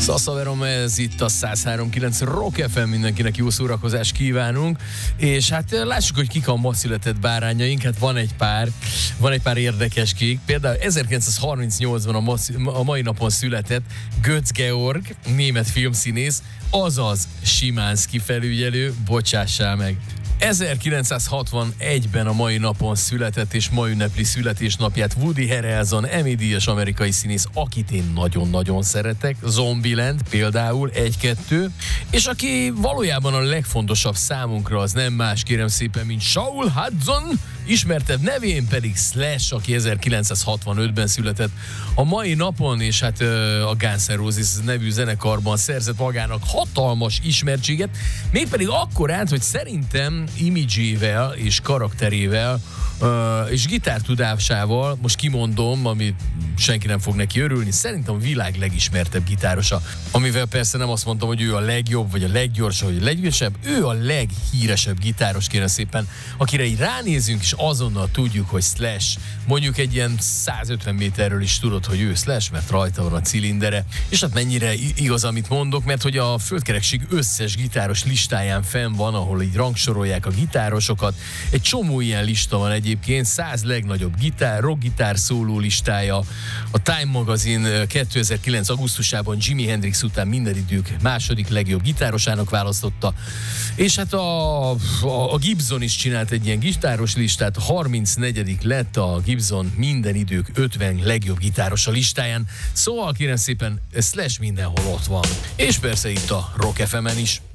Szaszaverom, ez itt a 103.9 Rock FM, mindenkinek jó szórakozást kívánunk, és hát lássuk, hogy kik a ma született bárányaink. Hát van egy pár érdekes kik. Például 1938-ban a mai napon született Götz Georg, német filmszínész, azaz Szymanski felügyelő, bocsássál meg. 1961-ben a mai napon született, és ma ünnepli születésnapját Woody Harrelson, Emmy-díjas amerikai színész, akit én nagyon-nagyon szeretek, Zombieland például, 1-2, és aki valójában a legfontosabb számunkra az nem más, kérem szépen, mint Shaul Hudson, ismertebb nevén pedig Slash, aki 1965-ben született a mai napon, és hát a Guns N' Roses nevű zenekarban szerzett magának hatalmas ismertséget, mégpedig akkorát, hogy szerintem imidzsével és karakterével és gitártudásával, most kimondom, amit senki nem fog neki örülni, szerintem a világ legismertebb gitárosa. Amivel persze nem azt mondtam, hogy ő a legjobb, vagy a leggyorsabb, vagy a legügyesebb, ő a leghíresebb gitáros, kérem szépen, akire így ránézünk, és azonnal tudjuk, hogy Slash. Mondjuk egy ilyen 150 méterről is tudod, hogy ő Slash, mert rajta van a cilindere. És hát mennyire igaz, amit mondok, mert hogy a földkerekség összes gitáros listáján fenn van, ahol így rangsorolják a gitárosokat. Egy csomó ilyen lista van egyébként, 100 legnagyobb rockgitár szóló listája. A Time magazin 2009. augusztusában Jimi Hendrix után minden idők második legjobb gitárosának választotta. És hát a Gibson is csinált egy ilyen gitáros listát, 34. lett a Gibson minden idők 50 legjobb gitárosa listáján. Szóval kérem szépen, Slash mindenhol ott van. És persze itt a Rock FM-en is.